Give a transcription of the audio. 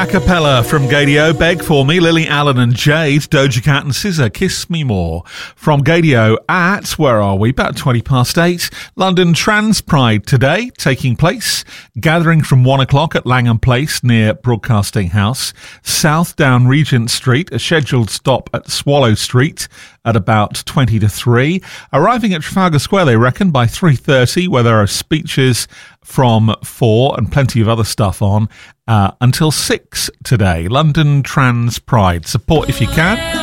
A cappella from Gadio, Beg For Me, Lily Allen and Jade, Doja Cat and SZA, Kiss Me More. From Gadio at, where are we? About 8:20. London Trans Pride today, taking place. Gathering from 1 o'clock at Langham Place near Broadcasting House. South down Regent Street, a scheduled stop at Swallow Street at about 20 to 3. Arriving at Trafalgar Square, they reckon, by 3:30, where there are speeches from 4 and plenty of other stuff on until 6 today. London Trans Pride. Support if you can.